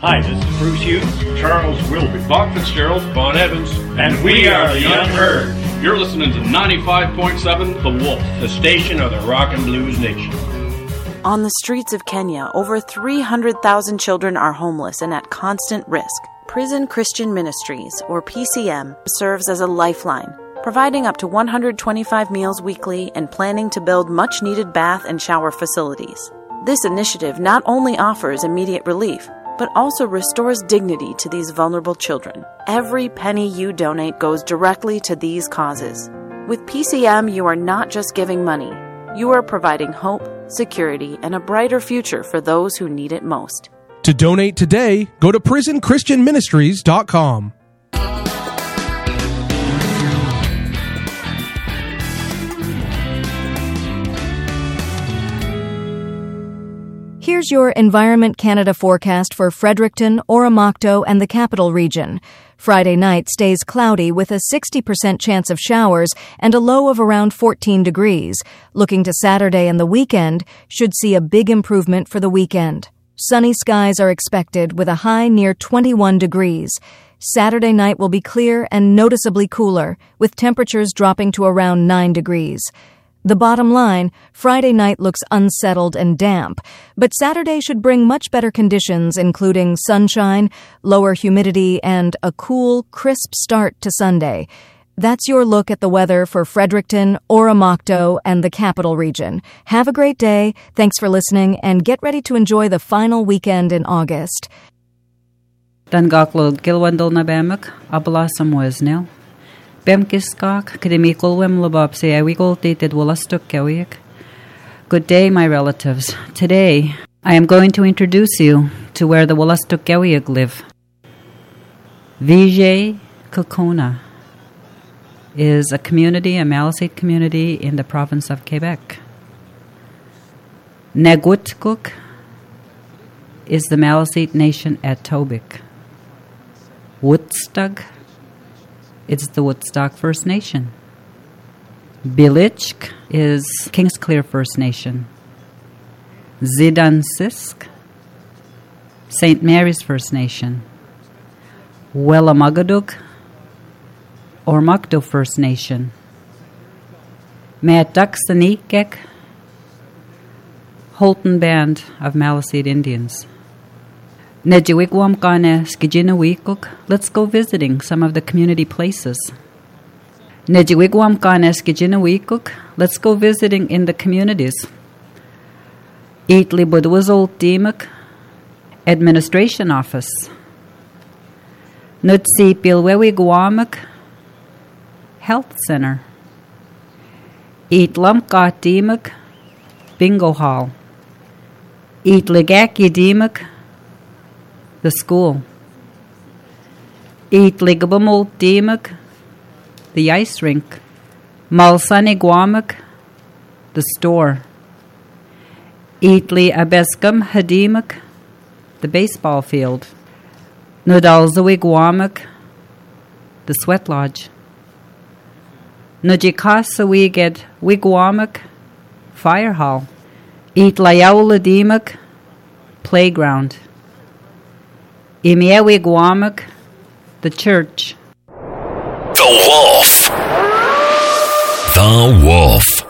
Hi, this is Bruce Hughes, Charles Wilby, Bob Fitzgerald, Bon Evans, and we are the Young Herd. You're listening to 95.7 The Wolf, the station of the rock and blues nation. On the streets of Kenya, over 300,000 children are homeless and at constant risk. Prison Christian Ministries, or PCM, serves as a lifeline, providing up to 125 meals weekly and planning to build much-needed bath and shower facilities. This initiative not only offers immediate relief, but also restores dignity to these vulnerable children. Every penny you donate goes directly to these causes. With PCM, you are not just giving money. You are providing hope, security, and a brighter future for those who need it most. To donate today, go to prisonchristianministries.com. Here's your Environment Canada forecast for Fredericton, Oromocto, and the Capital Region. Friday night stays cloudy with a 60% chance of showers and a low of around 14 degrees. Looking to Saturday and the weekend, should see a big improvement for the weekend. Sunny skies are expected with a high near 21 degrees. Saturday night will be clear and noticeably cooler, with temperatures dropping to around 9 degrees. The bottom line, Friday night looks unsettled and damp, but Saturday should bring much better conditions, including sunshine, lower humidity, and a cool, crisp start to Sunday. That's your look at the weather for Fredericton, Oromocto, and the Capital Region. Have a great day, thanks for listening, and get ready to enjoy the final weekend in August. Dan gaklod gilwandal na bemak, abala samwesnel. Bemkiskak, Kademikol Wemlabopsi, Awigol dated Wollastuk Kewiak. Good day, my relatives. Today, I am going to introduce you to where the Wollastuk Kewiak live. Vijay Kokona is a community, a Maliseet community in the province of Quebec. Negutkuk is the Maliseet nation at Tobic. Woodstock, it's the Woodstock First Nation. Bilichk is Kingsclear First Nation. Zidansisk, St. Mary's First Nation. Wellamagadug, Oromocto First Nation. Meatuksanikek, Holton Band of Maliseet Indians. Nejiwigwamkane Skijinawikuk, let's go visiting some of the community places. Nejiwigwamkane Skijinawikuk, let's go visiting in the communities. Eatli Budwazol Dimuk, Administration Office. Nutsi Pilwewigwamuk, Health Center. Eatlamka Dimuk, Bingo Hall. Eatligaki Dimuk, the school. Eatligabamol Dimuk, the ice rink. Malsanigwamuk, the store. Eatli Abeskam Hadimuk, the baseball field. Nudalzawigwamuk, the sweat lodge. Nujikasawiged Wigwamuk, fire hall. Eatlayawaladimuk, playground. Imiewigwamuk, the church. The Wolf. The Wolf.